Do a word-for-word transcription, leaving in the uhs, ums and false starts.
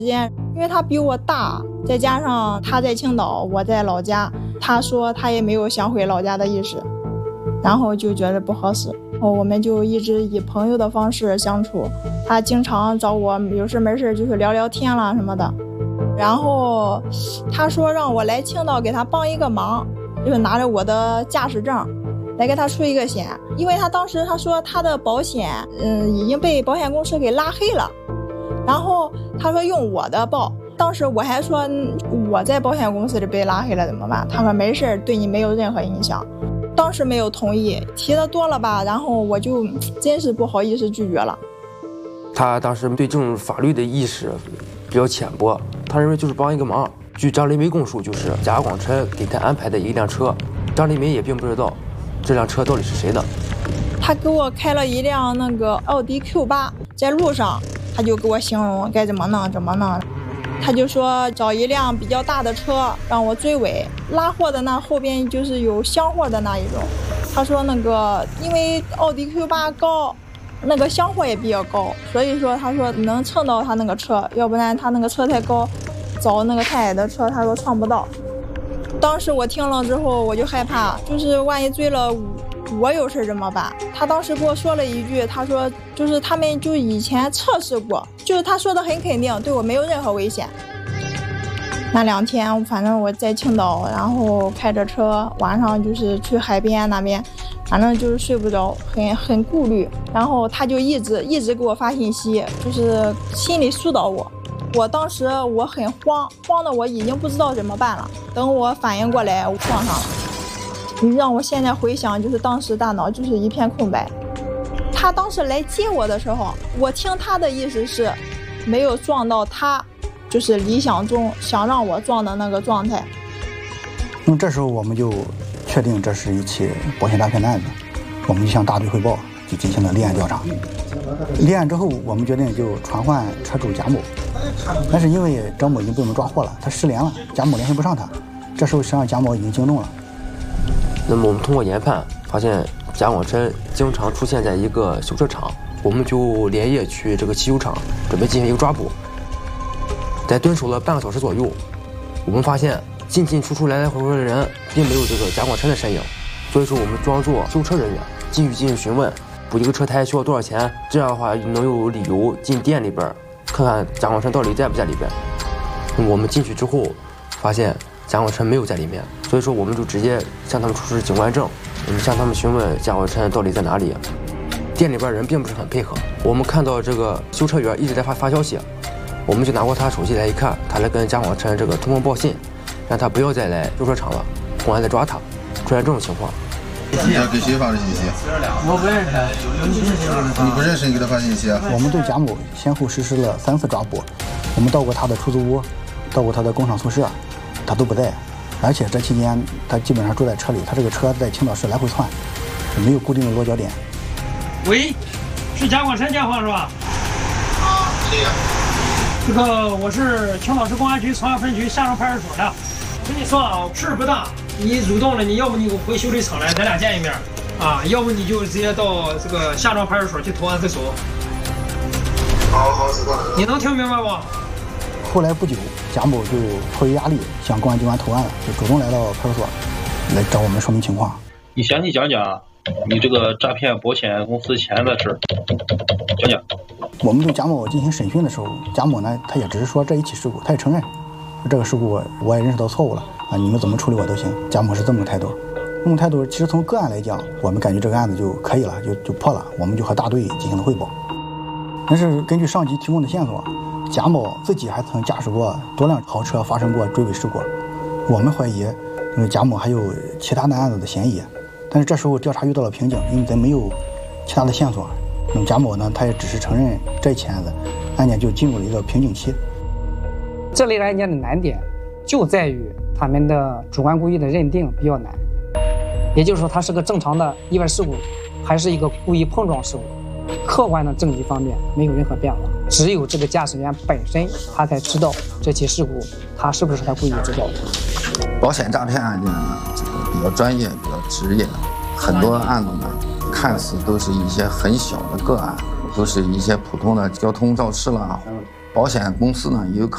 间，因为他比我大，再加上他在青岛，我在老家，他说他也没有想回老家的意思，然后就觉得不合适，我们就一直以朋友的方式相处。他经常找我有事没事就是聊聊天啦什么的。然后他说让我来青岛给他帮一个忙，就是拿着我的驾驶证来给他出一个险，因为他当时他说他的保险嗯已经被保险公司给拉黑了，然后他说用我的报，当时我还说我在保险公司里被拉黑了怎么办，他说没事，对你没有任何影响。当时没有同意，提的多了吧，然后我就真是不好意思拒绝了。 他当时对这种法律的意识比较浅薄，他认为就是帮一个忙。据张立梅供述，就是贾广琛给他安排的一辆车，张立梅也并不知道这辆车到底是谁的。 他给我开了一辆那个奥迪 Q 八，在路上他就给我形容该怎么弄怎么弄，他就说找一辆比较大的车让我追尾，拉货的那后边就是有箱货的那一种。他说那个因为奥迪 Q 八高，那个箱货也比较高，所以说他说能蹭到他那个车，要不然他那个车太高，找那个太矮的车他说撞不到。当时我听了之后我就害怕，就是万一追了我有事怎么办？他当时给我说了一句，他说就是他们就以前测试过，就是他说的很肯定，对我没有任何危险。那两天反正我在青岛，然后开着车晚上就是去海边那边，反正就是睡不着，很很顾虑。然后他就一直一直给我发信息，就是心里疏导我。我当时我很慌，慌的我已经不知道怎么办了。等我反应过来，我撞上了。你让我现在回想，就是当时大脑就是一片空白。他当时来接我的时候，我听他的意思是没有撞到他，就是理想中想让我撞的那个状态。 那么这时候我们就确定这是一起保险诈骗的案子，我们就向大队汇报，就进行了立案调查。立案之后，我们决定就传唤车主贾某，但是因为张某已经被我们抓获了，他失联了，贾某联系不上他。这时候实际上贾某已经惊动了。 那么我们通过研判发现，贾广琛经常出现在一个修车厂，我们就连夜去这个汽修厂准备进行一个抓捕。在蹲守了半个小时左右，我们发现进进出出来来回回的人并没有这个贾广琛的身影，所以说我们装作修车人员继续进行询问，补一个车胎需要多少钱，这样的话能有理由进店里边看看贾广琛到底在不在里边。我们进去之后发现贾广琛没有在里面，所以说我们就直接向他们出示警官证，我们向他们询问贾广琛到底在哪里。店里边人并不是很配合，我们看到这个修车员一直在发发消息，我们就拿过他手机来一看，他来跟贾广琛这个通风报信，让他不要再来修车厂了，公安在抓他，出现这种情况。 你要给谁发的信息？ 我不认识。 你不认识你给他发信息啊？ 我们对贾某先后实施了三次抓捕，我们到过他的出租屋，到过他的工厂宿舍，他都不在，而且这期间他基本上住在车里，他这个车在青岛市来回窜，没有固定的落脚点。 喂，是贾广琛电话是吧？ 啊，对呀。 这个我是青岛市公安局朝阳分局下庄派出所的。跟你说啊，事不大，你主动了，你要不你回修理厂来，咱俩见一面，啊，要不你就直接到这个下庄派出所去投案自首。 好好，知道了。 你能听明白不？ 后来不久，贾某就迫于压力向公安机关投案了，就主动来到派出所来找我们说明情况。 你详细讲讲你这个诈骗保险公司钱的事，讲讲。 我们对贾某进行审讯的时候，贾某呢，他也只是说这一起事故，他也承认这个事故我也认识到错误了啊，你们怎么处理我都行。贾某是这么个态度，这种态度其实从个案来讲，我们感觉这个案子就可以了，就就破了，我们就和大队进行了汇报。但是根据上级提供的线索，贾某自己还曾驾驶过多辆豪车发生过追尾事故，我们怀疑那个贾某还有其他的案子的嫌疑。但是这时候调查遇到了瓶颈，因为咱没有其他的线索。那么贾某呢，他也只是承认这起案子，案件就进入了一个瓶颈期。 这类案件的难点就在于他们的主观故意的认定比较难，也就是说，它是个正常的意外事故，还是一个故意碰撞事故，客观的证据方面没有任何变化，只有这个驾驶员本身他才知道这起事故他是不是他故意制造的。 保险诈骗案件呢，这个比较专业，比较职业，很多案子呢看似都是一些很小的个案，都是一些普通的交通肇事啦。保险公司呢也有可